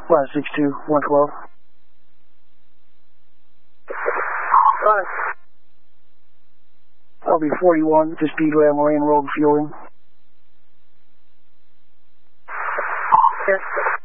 162, 112. I'll be 41 to Speedway on Marine Road fueling. Yes.